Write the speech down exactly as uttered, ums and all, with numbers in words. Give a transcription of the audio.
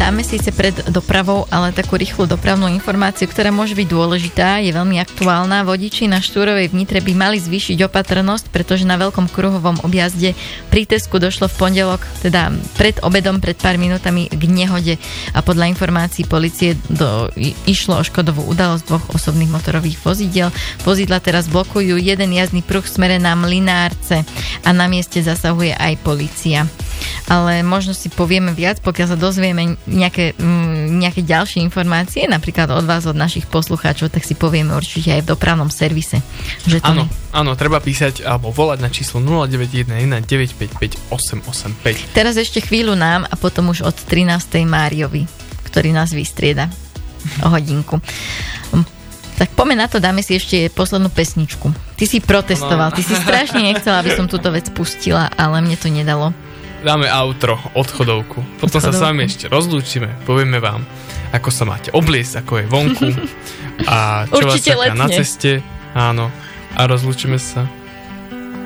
dáme síce pred dopravou, ale takú rýchlu dopravnú informáciu, ktorá môže byť dôležitá, je veľmi aktuálna. Vodiči na Štúrovej v Nitre by mali zvýšiť opatrnosť, pretože na veľkom kruhovom objazde pri Tesku došlo v pondelok, teda pred obedom, pred pár minútami k nehode a podľa informácií polície do, išlo o škodovú udalosť dvoch osobných motorových vozidiel. Vozidla teraz blokujú jeden jazdný pruh v smere na Mlynárce a na mieste zasahuje aj polícia. Ale možno si povieme viac, pokiaľ sa dozvieme nejaké, nejaké ďalšie informácie, napríklad od vás, od našich poslucháčov, tak si povieme určite aj v dopravnom servise. Že to áno, ne... áno, treba písať alebo volať na číslo nula deväť jeden jeden deväť päť päť osem osem päť. Teraz ešte chvíľu nám a potom už od trinástej Máriovi, ktorý nás vystrieda o hodinku. Tak poďme na to, dáme si ešte poslednú pesničku. Ty si protestoval, ty si strašne nechcela, aby som túto vec pustila, ale mne to nedalo. Dáme outro, odchodovku. Potom odchodovku. Sa s vami ešte rozlúčime, povieme vám, ako sa máte obliecť, ako je vonku a čo určite vás čaká na ceste. Áno. A rozlúčime sa